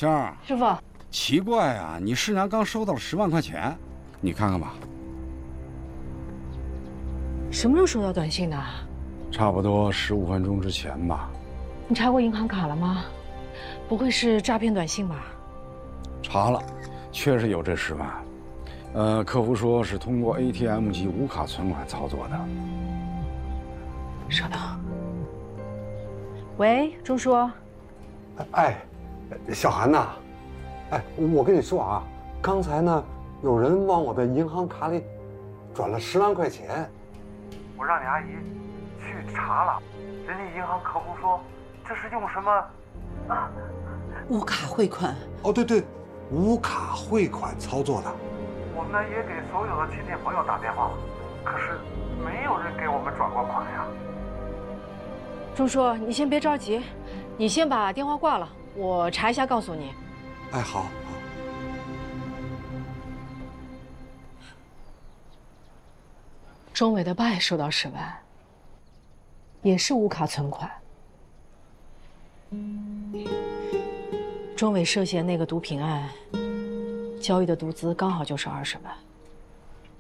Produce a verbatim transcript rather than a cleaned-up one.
娟儿， 师傅， 奇怪啊，你师娘刚收到了十万块钱，你看看吧。 什么时候收到短信的？ 差不多十五分钟之前吧。 你查过银行卡了吗？不会是诈骗短信吧？ 查了，确实有这十万。呃，客服说是通过 A T M 机无卡存款操作的。 稍等。喂，钟叔。 哎，小韩呐，哎，我跟你说啊，刚才呢，有人往我的银行卡里转了十万块钱。 我让你阿姨去查了，人家银行客服说这是用什么啊？ 无卡汇款。 哦，对对，无卡汇款操作的。 我们也给所有的亲戚朋友打电话了，可是没有人给我们转过款呀。 钟叔，你先别着急，你先把电话挂了，我查一下告诉你。 哎，好。 钟伟的爸也收到十万，也是无卡存款。钟伟涉嫌那个毒品案，交易的毒资刚好就是二十万。